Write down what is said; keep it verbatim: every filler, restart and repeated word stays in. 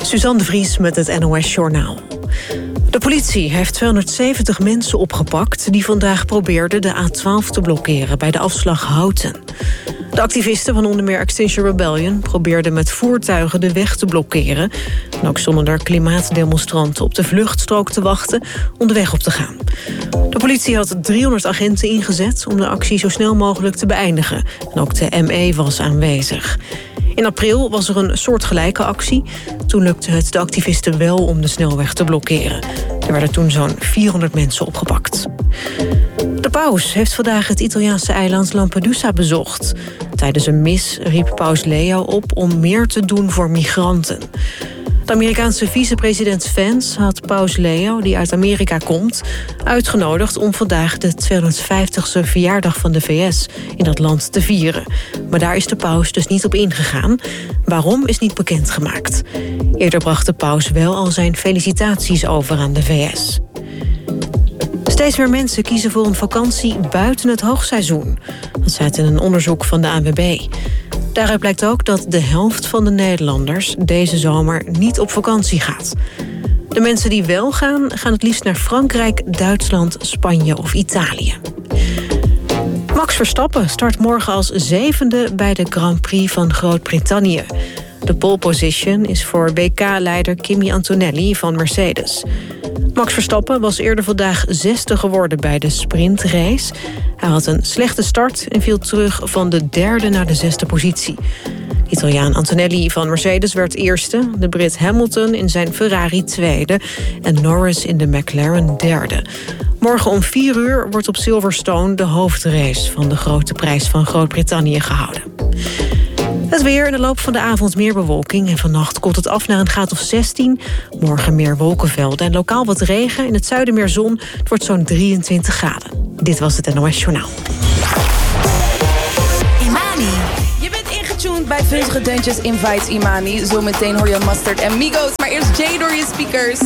Suzanne de Vries met het N O S-journaal. De politie heeft tweehonderdzeventig mensen opgepakt die vandaag probeerden de A twaalf te blokkeren bij de afslag Houten. De activisten van onder meer Extinction Rebellion probeerden met voertuigen de weg te blokkeren. En ook stonden er klimaatdemonstranten op de vluchtstrook te wachten om de weg op te gaan. De politie had driehonderd agenten ingezet om de actie zo snel mogelijk te beëindigen. En ook de M E was aanwezig. In april was er een soortgelijke actie. Toen lukte het de activisten wel om de snelweg te blokkeren. Er werden toen zo'n vierhonderd mensen opgepakt. De paus heeft vandaag het Italiaanse eiland Lampedusa bezocht. Tijdens een mis riep paus Leo op om meer te doen voor migranten. De Amerikaanse vicepresident Vance had paus Leo, die uit Amerika komt, uitgenodigd om vandaag de tweehonderdvijftigste verjaardag van de V S in dat land te vieren. Maar daar is de paus dus niet op ingegaan. Waarom is niet bekendgemaakt. Eerder bracht de paus wel al zijn felicitaties over aan de V S. Steeds meer mensen kiezen voor een vakantie buiten het hoogseizoen. Dat staat in een onderzoek van de A N W B. Daaruit blijkt ook dat de helft van de Nederlanders deze zomer niet op vakantie gaat. De mensen die wel gaan, gaan het liefst naar Frankrijk, Duitsland, Spanje of Italië. Max Verstappen start morgen als zevende bij de Grand Prix van Groot-Brittannië. De pole position is voor W K-leider Kimi Antonelli van Mercedes. Max Verstappen was eerder vandaag zesde geworden bij de sprintrace. Hij had een slechte start en viel terug van de derde naar de zesde positie. De Italiaan Antonelli van Mercedes werd eerste, de Brit Hamilton in zijn Ferrari tweede en Norris in de McLaren derde. Morgen om vier uur wordt op Silverstone de hoofdrace van de Grote Prijs van Groot-Brittannië gehouden. Het weer, in de loop van de avond meer bewolking en vannacht koelt het af naar een graad of zestien. Morgen meer wolkenvelden en lokaal wat regen. In het zuiden meer zon. Het wordt zo'n drieëntwintig graden. Dit was het N O S Journaal. Imani. Je bent ingetuned bij Vunzige Deuntjes Invites Imani. Zometeen hoor je Mustard en Migos. Maar eerst Jay door je speakers.